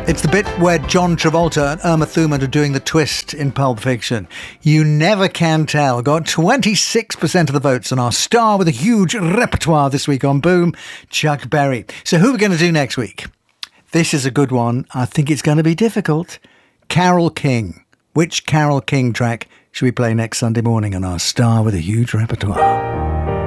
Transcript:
It's the bit where John Travolta and Uma Thurman are doing the twist in Pulp Fiction. You never can tell. Got 26% of the votes on our star with a huge repertoire this week on Boom, Chuck Berry. So who are we going to do next week? This is a good one. I think it's going to be difficult. Carole King. Which Carole King track should we play next Sunday morning on our star with a huge repertoire?